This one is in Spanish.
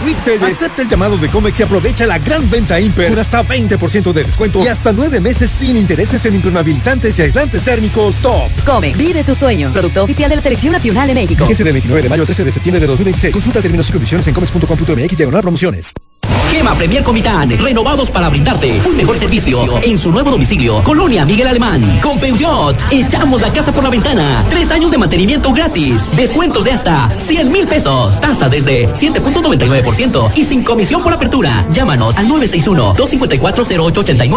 Luis Telles. Acepta el llamado de Comex y aprovecha la gran venta Imper con hasta 20% de descuento y hasta 9 meses sin intereses en impermeabilizantes y aislantes térmicos Top. Comex, vive tus sueños. Producto oficial de la Selección Nacional de México. Vigencia del 29 de mayo al 13 de septiembre de 2026. Consulta términos y condiciones en comex.com.mx/promociones. Gema Premier Comitán, renovados para brindarte un mejor servicio en su nuevo domicilio. Colonia Miguel Alemán, con Peugeot. Echamos la casa por la ventana. 3 años de mantenimiento gratis. Descuentos de hasta 100,000 pesos. Tasa desde 7.99% y sin comisión por apertura. Llámanos al 961-254-0889.